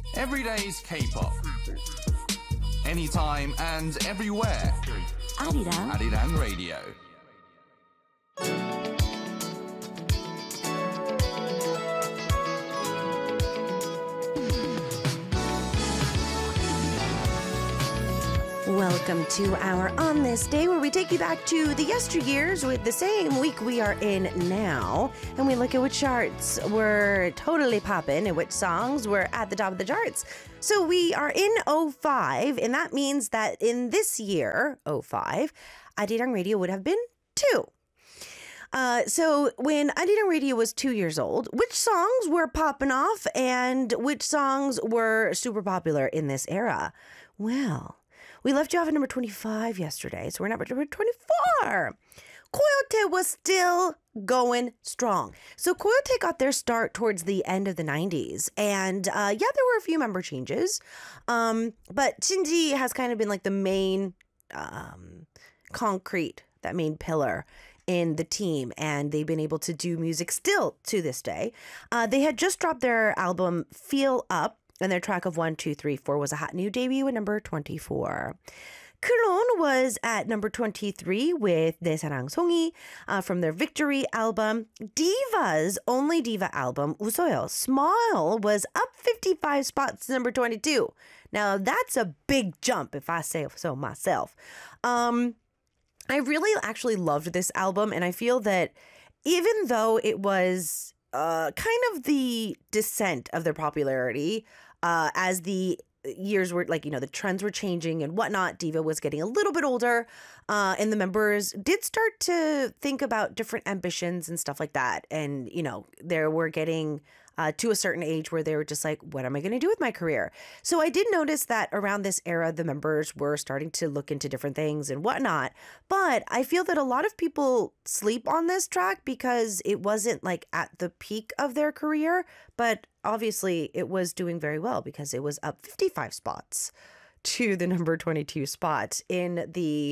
Everyday's K-pop. Anytime and everywhere. Arirang Radio. Welcome to our On This Day, where we take you back to the yesteryears with the same week we are in now, and we look at which charts were totally popping and which songs were at the top of the charts. So we are in 05, and that means that in this year, 05, Arirang Radio would have been 2. So when Arirang Radio was 2 years old, which songs were popping off and which songs were super popular in this era? Well, we left you off at number 25 yesterday, so we're at number 24. Coyote was still going strong. So Coyote got their start towards the end of the 90s. And there were a few member changes. But Shinji has kind of been like the main concrete, that main pillar in the team. And they've been able to do music still to this day. They had just dropped their album Feel Up. And their track of 1, 2, 3, 4 was a hot new debut at number 24. Clone was at number 23 with 내 사랑 송이 from their Victory album. Diva's only diva album, 웃어요, Smile, was up 55 spots to number 22. Now, that's a big jump, if I say so myself. I really actually loved this album, and I feel that even though it was kind of the descent of their popularity as the years were, like, the trends were changing and whatnot. Diva was getting a little bit older, and the members did start to think about different ambitions and stuff like that. And, they were getting to a certain age where they were just like, what am I going to do with my career? So I did notice that around this era, the members were starting to look into different things and whatnot. But I feel that a lot of people sleep on this track because it wasn't like at the peak of their career. But obviously it was doing very well because it was up 55 spots to the number 22 spot in the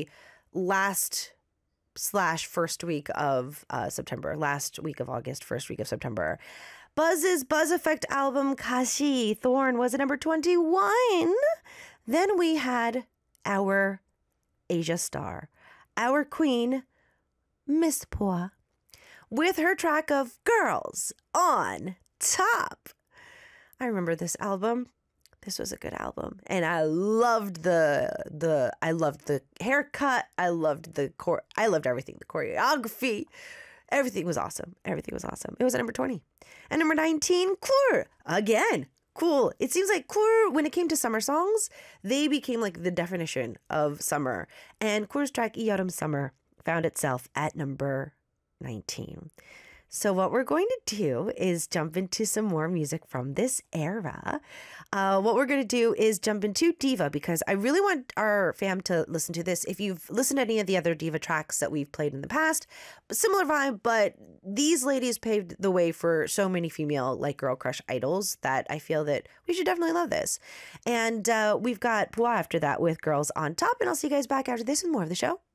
last/first week of September, last week of August, first week of September. Buzz's Buzz Effect album, Kashi Thorn, was at number 21. Then we had our Asia star, our queen, Miss Pua, with her track of Girls on Top. I remember this album. This was a good album, and I loved the haircut. I loved I loved everything. The choreography. Everything was awesome. Everything was awesome. It was at number 20. And number 19, Kur. Again, cool. It seems like Kur, when it came to summer songs, they became like the definition of summer. And Kur's track, 이 여름 Summer, found itself at number 19. So what we're going to do is jump into some more music from this era. What we're going to do is jump into Diva, because I really want our fam to listen to this. If you've listened to any of the other Diva tracks that we've played in the past, similar vibe, but these ladies paved the way for so many female like girl crush idols that I feel that we should definitely love this. And we've got Pua after that with Girls on Top, and I'll see you guys back after this and more of the show.